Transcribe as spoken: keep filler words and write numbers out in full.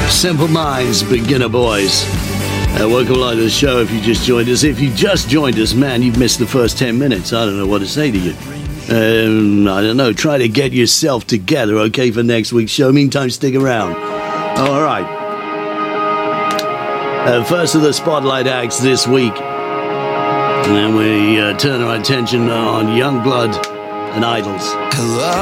Simple Minds, Beginner Boys. Uh, welcome along to the show if you just joined us. If you just joined us, man, you've missed the first ten minutes. I don't know what to say to you. Um, I don't know. Try to get yourself together, okay, for next week's show. Meantime, stick around. All right. Uh, first of the spotlight acts this week. And then we uh, turn our attention on Youngblood and Idols. Hello.